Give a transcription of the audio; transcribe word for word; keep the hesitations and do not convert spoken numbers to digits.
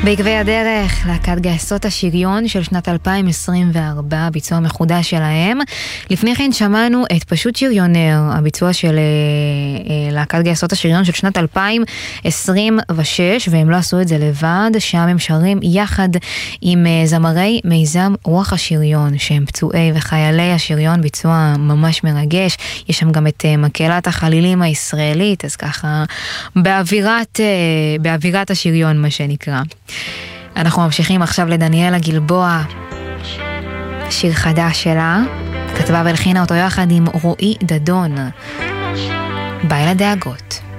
בעקבי הדרך, להקת גייסות השריון של שנת אלפיים עשרים וארבע, ביצוע מחודש שלהם. לפני כן שמענו את פשוט שריונר, הביצוע של אה, להקת גייסות השריון של שנת אלפיים עשרים ושש, והם לא עשו את זה לבד, שם הם שרים יחד עם אה, זמרי מיזם רוח השריון, שהם פצועי וחיילי השריון, ביצוע ממש מרגש. יש שם גם את אה, מקהלת החלילים הישראלית, אז ככה באווירת, אה, באווירת השריון מה שנקרא. אנחנו ממשיכים עכשיו לדניאלה גלבוע, שיר חדש שלה, כתבה והלחינה אותו יחד עם רועי דדון, ביי לדאגות.